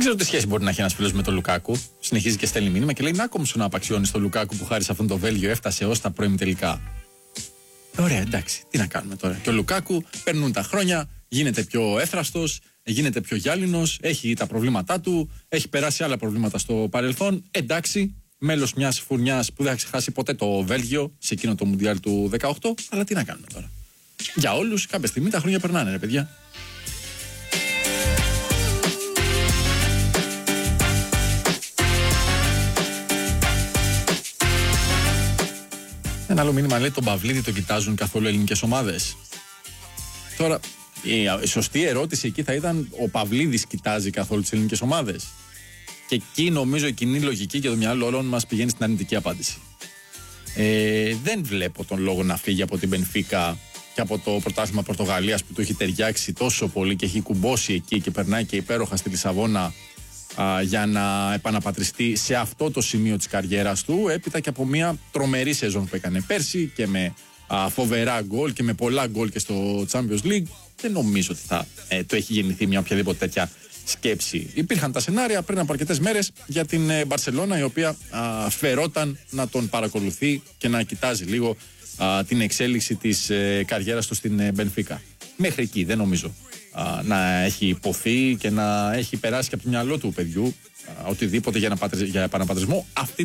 ξέρω τι σχέση μπορεί να έχει ένας φίλος με τον Λουκάκου. Συνεχίζει και στέλνει μήνυμα και λέει: να κόμψω να απαξιώνει τον Λουκάκου που χάρη σε αυτόν το Βέλγιο έφτασε ως τα προημιτελικά. Ωραία, εντάξει, τι να κάνουμε τώρα. Και ο Λουκάκου περνούν τα χρόνια, γίνεται πιο εύθραστος, γίνεται πιο γυάλινος, έχει τα προβλήματά του, έχει περάσει άλλα προβλήματα στο παρελθόν. Εντάξει, μέλος μιας φουρνιάς που δεν θα ξεχάσει ποτέ το Βέλγιο σε εκείνο το Μουντιάλ του 18. Αλλά τι να κάνουμε τώρα. Για όλους, κάποια στιγμή τα χρόνια περνάνε, ρε παιδιά. Ένα άλλο μήνυμα λέει: τον Παυλίδη τον κοιτάζουν καθόλου ελληνικές ομάδες. Τώρα, η σωστή ερώτηση εκεί θα ήταν: ο Παυλίδης κοιτάζει καθόλου τις ελληνικές ομάδες? Και εκεί νομίζω η κοινή λογική και το μυαλό όλων μας πηγαίνει στην αρνητική απάντηση. Δεν βλέπω τον λόγο να φύγει από την Μπενφίκα και από το πρωτάθλημα Πορτογαλίας που του έχει ταιριάξει τόσο πολύ και έχει κουμπώσει εκεί και περνάει και υπέροχα στη Λισαβόνα για να επαναπατριστεί σε αυτό το σημείο της καριέρας του, έπειτα και από μια τρομερή σεζόν που έκανε πέρσι και με φοβερά γκολ και με πολλά γκολ και στο Champions League. Δεν νομίζω ότι θα το έχει γεννηθεί μια οποιαδήποτε τέτοια σκέψη. Υπήρχαν τα σενάρια πριν από αρκετές μέρες για την Μπαρσελόνα, η οποία φερόταν να τον παρακολουθεί και να κοιτάζει λίγο την εξέλιξη της καριέρας του στην Μπενφίκα. Μέχρι εκεί δεν νομίζω να έχει υποθεί και να έχει περάσει και από το μυαλό του παιδιού οτιδήποτε για επαναπατρισμό. Αυτή